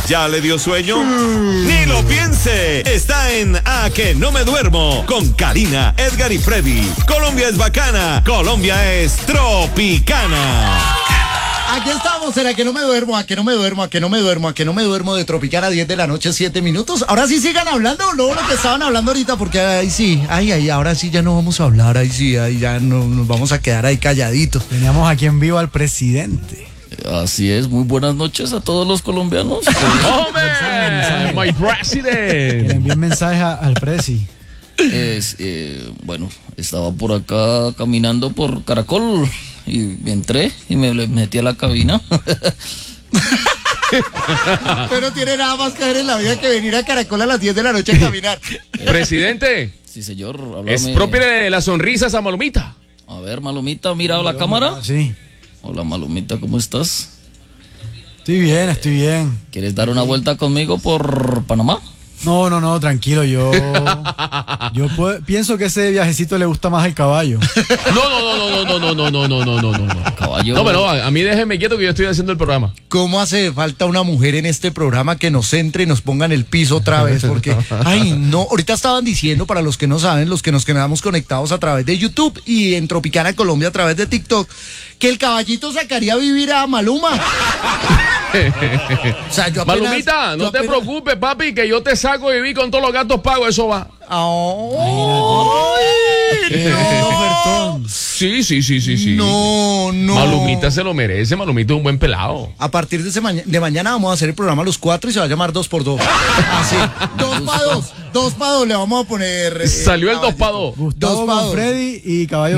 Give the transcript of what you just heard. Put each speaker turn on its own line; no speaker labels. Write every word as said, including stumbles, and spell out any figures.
¿Ya le dio sueño? ¡Ni lo piense! Está en A Que No Me Duermo con Karina, Edgar y Freddy. Colombia es bacana, Colombia es tropicana.
Aquí estamos, en A Que No Me Duermo, A Que No Me Duermo, A Que No Me Duermo, A Que No Me Duermo de Tropicana, diez de la noche, siete minutos. Ahora sí sigan hablando, no lo que estaban hablando ahorita, porque ahí sí, ay, ay, ahora sí ya no vamos a hablar, ahí sí, ahí ya no nos vamos a quedar ahí calladitos.
Teníamos aquí en vivo al presidente.
Así es, muy buenas noches a todos los colombianos.
¡Hombre! ¡My president!
Que le envíen mensaje a- al presi.
Es, eh, bueno, estaba por acá caminando por Caracol y entré y me le metí a la cabina.
Pero tiene nada más que ver en la vida que venir a Caracol a las diez de la noche a caminar.
Presidente,
Sí, señor, háblame.
expropiele las sonrisas a Malumita.
A ver, Malumita, ¿ha mirado la cámara?
Sí.
Hola, Malumita, ¿cómo estás?
Estoy bien, estoy bien.
¿Quieres dar una vuelta conmigo por Panamá?
No, no, no, tranquilo, yo. Yo pu- pienso que ese viajecito le gusta más al caballo.
No, no, no, no, no, no, no, no, no, no, no, no.
Caballo.
No, pero a, a mí déjeme quieto que yo estoy haciendo el programa.
¿Cómo hace falta una mujer en este programa que nos entre y nos ponga en el piso otra vez? Porque, ay, no, ahorita estaban diciendo, para los que no saben, los que nos quedamos conectados a través de YouTube y en Tropicana Colombia a través de TikTok, que el caballito sacaría a vivir a Maluma. O sea, yo apenas-
Malumita,
yo
no te
apenas-
preocupes, papi, que yo te saco y viví con todos los gastos pagos, eso va.
Ay, no.
Ofertón.
Sí, sí, sí, sí, sí.
No, no.
Malumita se lo merece, Malumita es un buen pelado.
A partir de, ese maña- de mañana vamos a hacer el programa los cuatro y se va a llamar dos por dos. Así, dos para dos, dos para dos le vamos a poner. eh,
Salió el dos
caballito.
pa' dos.
Gustavo
Dos pa' dos.
con Freddy y caballo.